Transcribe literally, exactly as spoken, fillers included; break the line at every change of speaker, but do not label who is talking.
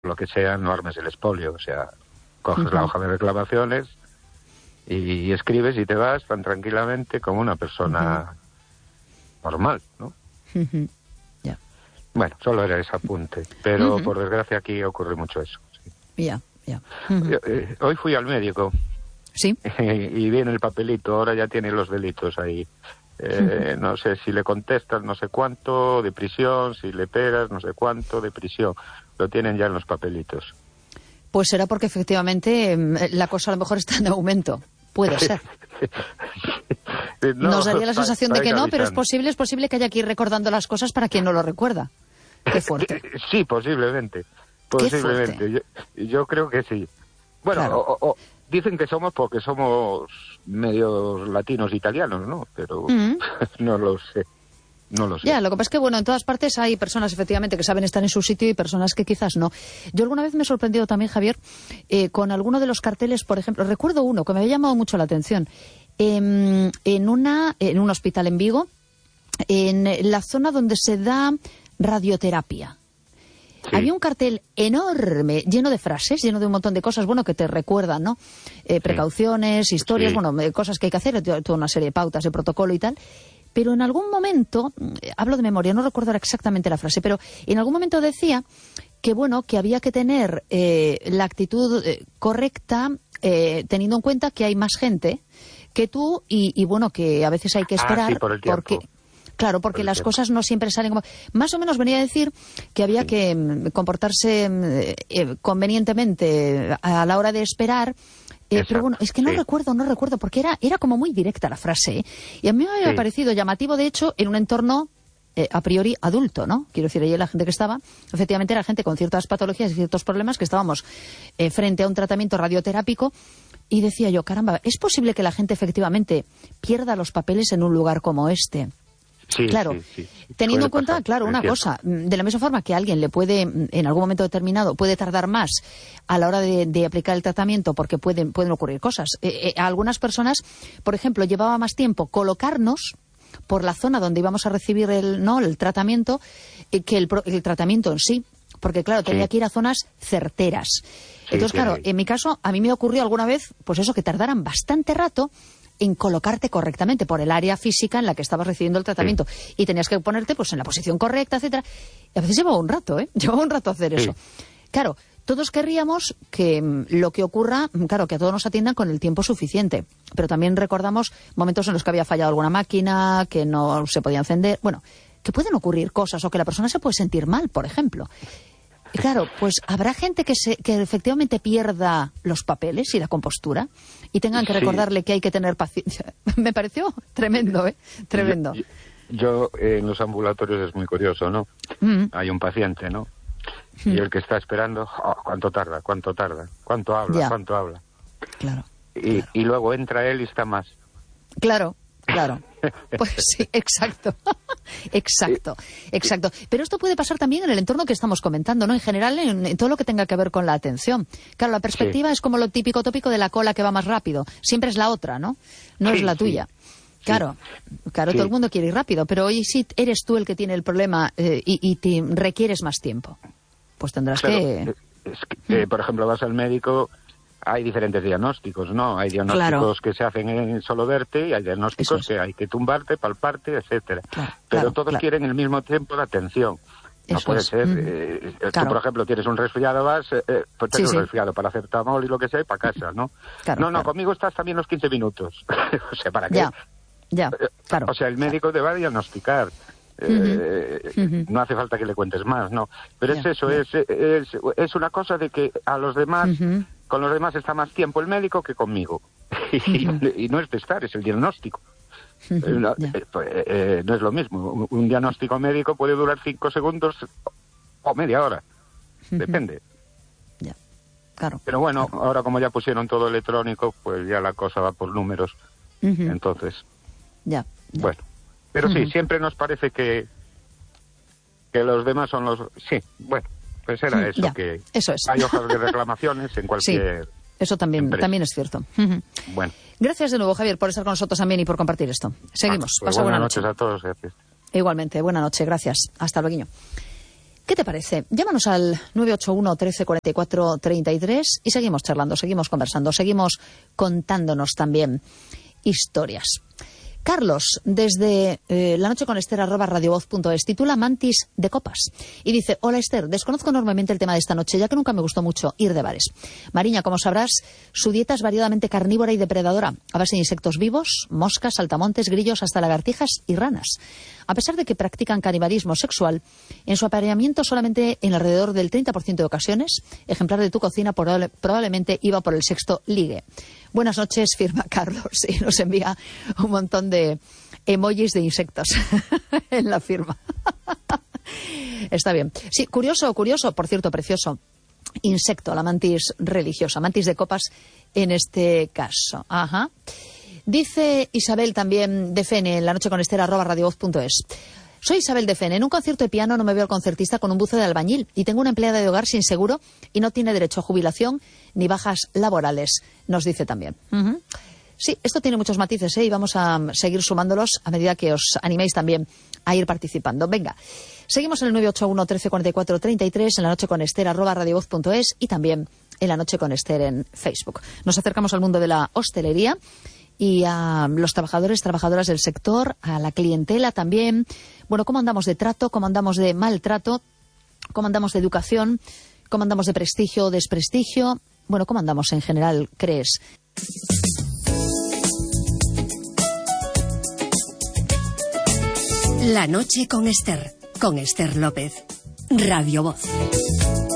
lo que sea, no armes el expolio. O sea, coges uh-huh. la hoja de reclamaciones y, y escribes y te vas tan tranquilamente como una persona uh-huh. normal, ¿no?
Uh-huh. Yeah.
Bueno, solo era ese apunte. Pero, uh-huh. por desgracia, aquí ocurre mucho eso.
Ya, sí. ya. Yeah, yeah. uh-huh.
eh, hoy fui al médico.
Sí.
Y viene el papelito, ahora ya tiene los delitos ahí. Eh, no sé si le contestas no sé cuánto de prisión, si le pegas no sé cuánto de prisión. Lo tienen ya en los papelitos.
Pues será porque efectivamente la cosa a lo mejor está en aumento. Puede ser.
no,
Nos daría la sensación de que no,
avisando.
pero es posible, es posible que haya que ir recordando las cosas para quien no lo recuerda. Qué fuerte.
Sí, posiblemente. Posiblemente.
Qué fuerte.
Yo, yo creo que sí. Bueno,
claro.
o, o, dicen que somos porque somos medios latinos italianos, ¿no? Pero mm. no lo sé. No lo sé.
Ya, lo que pasa es que, bueno, en todas partes hay personas, efectivamente, que saben estar en su sitio y personas que quizás no. Yo alguna vez me he sorprendido también, Javier, eh, con alguno de los carteles, por ejemplo, recuerdo uno que me había llamado mucho la atención. Eh, en, una, en un hospital en Vigo, en la zona donde se da radioterapia. Sí. Había un cartel enorme, lleno de frases, lleno de un montón de cosas, bueno, que te recuerdan, ¿no? Eh, precauciones, sí. historias, sí. bueno, cosas que hay que hacer, toda una serie de pautas, de protocolo y tal. Pero en algún momento, hablo de memoria, no recuerdo exactamente la frase, pero en algún momento decía que, bueno, que había que tener eh, la actitud eh, correcta, eh, teniendo en cuenta que hay más gente que tú y, y bueno, que a veces hay que esperar.
Ah, sí, por el tiempo.
Porque Claro, porque las cosas no siempre salen como... Más o menos venía a decir que había sí. que mm, comportarse eh, convenientemente a la hora de esperar. Eh, pero bueno, es que no sí. recuerdo, no recuerdo, porque era, era como muy directa la frase, ¿eh? Y a mí me había sí. parecido llamativo, de hecho, en un entorno eh, a priori adulto, ¿no? Quiero decir, allí la gente que estaba, efectivamente era gente con ciertas patologías y ciertos problemas que estábamos eh, frente a un tratamiento radioterápico. Y decía yo, caramba, ¿es posible que la gente efectivamente pierda los papeles en un lugar como este?
Sí,
claro,
sí, sí.
teniendo en cuenta,
pasar,
claro, una cosa, de la misma forma que alguien le puede, en algún momento determinado, puede tardar más a la hora de, de aplicar el tratamiento porque pueden, pueden ocurrir cosas. Eh, eh, a algunas personas, por ejemplo, llevaba más tiempo colocarnos por la zona donde íbamos a recibir el, no, el tratamiento eh, que el, el tratamiento en sí. Porque, claro, tenía sí. que ir a zonas certeras. Sí, Entonces, claro, sí. en mi caso, a mí me ocurrió alguna vez, pues eso, que tardaran bastante rato en colocarte correctamente por el área física en la que estabas recibiendo el tratamiento. Sí. Y tenías que ponerte pues en la posición correcta, etcétera. Y a veces llevaba un rato, ¿eh? Llevaba un rato hacer eso. Sí. Claro, todos querríamos que mmm, lo que ocurra, claro, que a todos nos atiendan con el tiempo suficiente. Pero también recordamos momentos en los que había fallado alguna máquina, que no se podía encender. Bueno, que pueden ocurrir cosas o que la persona se puede sentir mal, por ejemplo. Y claro, pues habrá gente que se que efectivamente pierda los papeles y la compostura y tengan que recordarle sí. que hay que tener paciencia. Me pareció tremendo, ¿eh? Tremendo.
Yo, yo, yo en los ambulatorios es muy curioso, ¿no? Mm. Hay un paciente, ¿no? Mm. Y el que está esperando, oh, ¿cuánto tarda? ¿Cuánto tarda? ¿Cuánto habla? Ya. ¿Cuánto habla?
Claro.
Y,
claro.
y luego entra él y está más.
Claro. Claro, pues sí, exacto, exacto, exacto. Pero esto puede pasar también en el entorno que estamos comentando, ¿no? En general, en, en todo lo que tenga que ver con la atención. Claro, la perspectiva sí. es como lo típico tópico de la cola que va más rápido. Siempre es la otra, ¿no? No sí, es la tuya. Sí. Claro, claro, sí. todo el mundo quiere ir rápido, pero hoy sí eres tú el que tiene el problema eh, y, y te requieres más tiempo. Pues tendrás
claro,
que...
Es que, eh, por ejemplo, vas al médico... Hay diferentes diagnósticos, ¿no? Hay diagnósticos claro. que se hacen en solo verte y hay diagnósticos es. que hay que tumbarte, palparte, etcétera. Claro, Pero claro, todos claro. quieren el mismo tiempo de atención. No Eso puede es. ser. Mm. Eh, claro. Tú, por ejemplo, tienes un resfriado, vas, eh, pues tienes sí, un sí. resfriado para hacer paracetamol y lo que sea, y para casa, ¿no?
Claro,
no, no,
claro.
conmigo estás también los quince minutos. O sea, ¿para qué?
Ya, ya, claro.
O sea, el médico claro. te va a diagnosticar. Eh, uh-huh. Uh-huh. No hace falta que le cuentes más, ¿no? Pero yeah, es eso, yeah. es, es, es una cosa de que a los demás... Uh-huh. Con los demás está más tiempo el médico que conmigo. Y, uh-huh. y no es testar, es el diagnóstico. Uh-huh. No, yeah. eh, eh, no es lo mismo. Un, un diagnóstico médico puede durar cinco segundos o media hora. Uh-huh. Depende.
Yeah. Claro.
Pero bueno,
claro.
ahora como ya pusieron todo electrónico, pues ya la cosa va por números. Uh-huh. Entonces,
yeah. Yeah.
bueno. Pero uh-huh. sí, siempre nos parece que, que los demás son los... Sí, bueno. Pues era eso,
ya,
que
eso es.
hay hojas de reclamaciones en cualquier...
Sí, eso también, también es cierto.
Bueno.
Gracias de nuevo, Javier, por estar con nosotros también y por compartir esto. Seguimos.
Ah, pues
Pasa
buenas
buena
noches
noche.
a todos. Gracias.
Igualmente, buena noche, gracias. Hasta luego. ¿Qué te parece? Llámanos al nueve ocho uno, trece, cuarenta y cuatro, treinta y tres y seguimos charlando, seguimos conversando, seguimos contándonos también historias. Carlos, desde eh, la noche con Esther, arroba radiovoz punto es, titula Mantis de copas. Y dice, hola Esther, desconozco enormemente el tema de esta noche, ya que nunca me gustó mucho ir de bares. Mariña, como sabrás, su dieta es variadamente carnívora y depredadora, a base de insectos vivos, moscas, saltamontes, grillos, hasta lagartijas y ranas. A pesar de que practican canibalismo sexual, en su apareamiento solamente en alrededor del treinta por ciento de ocasiones, ejemplar de tu cocina probable, probablemente iba por el sexto ligue. Buenas noches, firma Carlos, y nos envía un montón de emojis de insectos en la firma. Está bien. Sí, curioso, curioso, por cierto, precioso. Insecto, la mantis religiosa, mantis de copas en este caso. Ajá. Dice Isabel también de Fene en la noche con Esther, arroba radiovoz punto es. Soy Isabel de Fene. En un concierto de piano no me veo al concertista con un buzo de albañil y tengo una empleada de hogar sin seguro y no tiene derecho a jubilación ni bajas laborales, nos dice también. Uh-huh. Sí, esto tiene muchos matices, ¿eh? Y vamos a seguir sumándolos a medida que os animéis también a ir participando. Venga, seguimos en el nueve ocho uno, trece, cuarenta y cuatro, treinta y tres, en la noche con Esther, arroba radiovoz punto es y también en la noche con Esther en Facebook. Nos acercamos al mundo de la hostelería y a los trabajadores, trabajadoras del sector, a la clientela también. Bueno, ¿cómo andamos de trato? ¿Cómo andamos de maltrato? ¿Cómo andamos de educación? ¿Cómo andamos de prestigio o desprestigio? Bueno, ¿cómo andamos en general, crees?
La noche con Esther, con Esther López. Radio Voz.